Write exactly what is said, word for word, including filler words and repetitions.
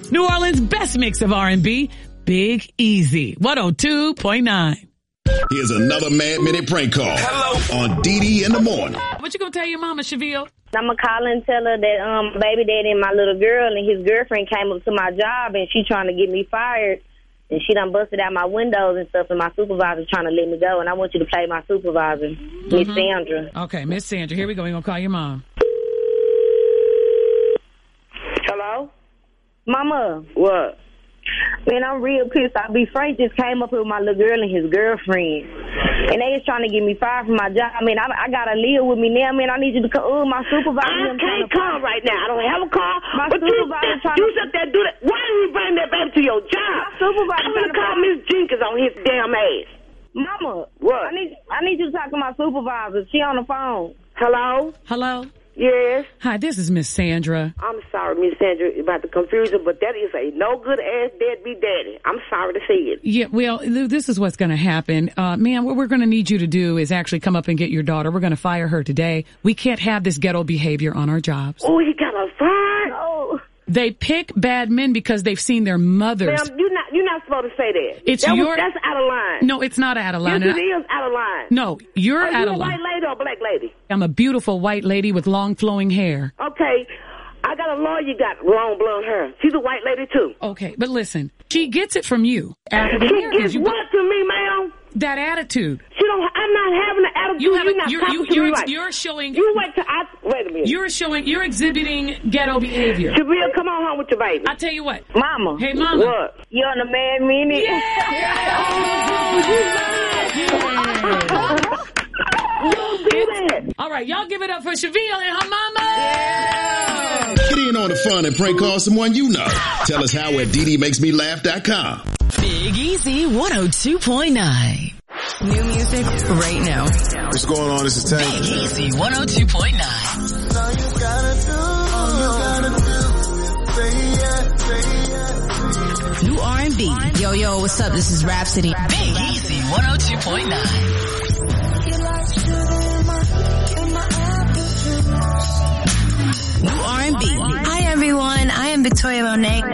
New Orleans' best mix of R and B, Big Easy, one oh two point nine. Here's another Mad Minute prank call. Hello. On D D in the morning. What you gonna tell your mama, Cheville? I'm gonna call and tell her that um baby daddy and my little girl and his girlfriend came up to my job and she trying to get me fired. And she done busted out my windows and stuff, and my supervisor's trying to let me go. And I want you to play my supervisor, Miss mm-hmm. Sandra. Okay, Miss Sandra. Here we go. We're going to call your mom. Hello? Mama. What? Man, I'm real pissed. I be Frank just came up here with my little girl and his girlfriend. And they is trying to get me fired from my job. I mean, I, I got to live with me now. Man, I need you to come. Oh, my supervisor. I can't call right now. I don't have a car. My but supervisor you, trying you to... sit there do that. Why did you bring that baby to your job? My supervisor I'm going to call Miss Jenkins on his damn ass. Mama. What? I need, I need you to talk to my supervisor. She on the phone. Hello? Hello? Yes. Hi, this is Miss Sandra. I'm sorry, Miss Sandra, about the confusion, but that is a no good ass deadbeat daddy. I'm sorry to see it. Yeah, well, this is what's going to happen. Uh, ma'am, what we're going to need you to do is actually come up and get your daughter. We're going to fire her today. We can't have this ghetto behavior on our jobs. Oh, you got a fire? Oh. They pick bad men because they've seen their mothers. Ma'am, you're not, you're not supposed to say that. It's that your... Was, that's out of line. No, it's not out of line. Yes, it is out of line. No, you're Are out you of a line. white lady or a black lady? I'm a beautiful white lady with long flowing hair. Okay. I got a lawyer got long blonde hair. She's a white lady too. Okay, but listen, she gets it from you. After the she gets you what to me, ma'am? That attitude. She don't. I'm not having an attitude. You have you're a, not you're, talking you, to you're, me right. You're showing. You wait till I wait a minute. You're showing. You're exhibiting ghetto behavior. Jabril, come on home with your baby. I tell you what, Mama. Hey, Mama. What? You on the Mad Minute? Yeah. Don't do that. All right, y'all give it up for Cheville and her mama. Yeah. Get in on the fun and prank call someone you know. Tell us how at D D makes me laugh dot com. Big Easy one oh two point nine. New music right now. What's going on? This is Tank. Big Easy one oh two point nine. All you gotta do, all you gotta do, say yeah, say yeah. New R and B. Yo, yo, what's up? This is Rhapsody. Big Easy one oh two point nine. New R and B. Hi everyone, I am Victoria Monet.